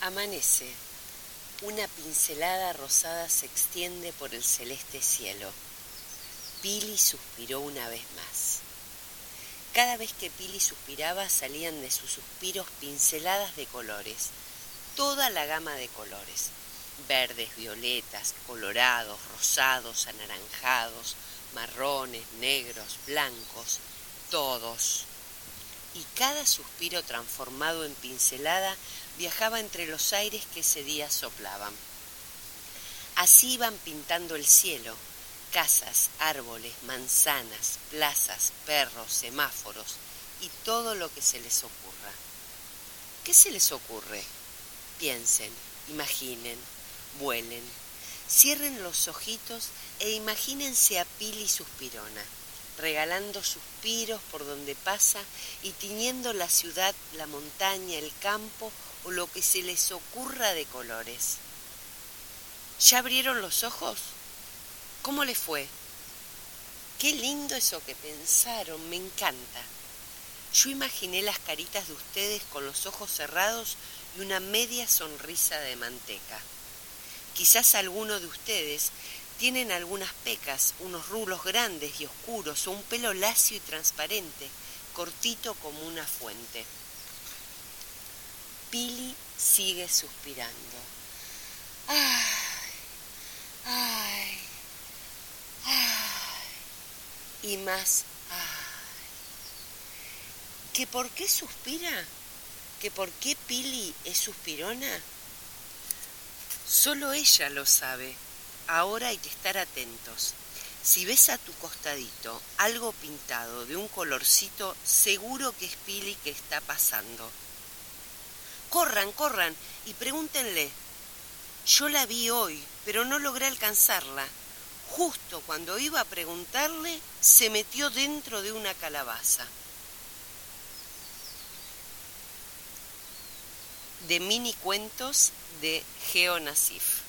Amanece. Una pincelada rosada se extiende por el celeste cielo. Pili suspiró una vez más. Cada vez que Pili suspiraba salían de sus suspiros pinceladas de colores, toda la gama de colores, verdes, violetas, colorados, rosados, anaranjados, marrones, negros, blancos, todos. Y cada suspiro transformado en pincelada viajaba entre los aires que ese día soplaban. Así iban pintando el cielo, casas, árboles, manzanas, plazas, perros, semáforos y todo lo que se les ocurra. ¿Qué se les ocurre? Piensen, imaginen, vuelen, cierren los ojitos e imagínense a Pili Suspirona, regalando suspiros por donde pasa y tiñendo la ciudad, la montaña, el campo o lo que se les ocurra de colores. ¿Ya abrieron los ojos? ¿Cómo les fue? Qué lindo eso que pensaron, me encanta. Yo imaginé las caritas de ustedes con los ojos cerrados y una media sonrisa de manteca. Quizás alguno de ustedes tienen algunas pecas, unos rulos grandes y oscuros o un pelo lacio y transparente, cortito como una fuente. Pili sigue suspirando. ¡Ay! ¡Ay! ¡Ay! Y más ¡ay! ¿Que por qué suspira? ¿Que por qué Pili es suspirona? Solo ella lo sabe. Ahora hay que estar atentos. Si ves a tu costadito algo pintado de un colorcito, seguro que es Pili que está pasando. Corran, corran y pregúntenle. Yo la vi hoy, pero no logré alcanzarla. Justo cuando iba a preguntarle, se metió dentro de una calabaza. De mini cuentos de Geo Nassif.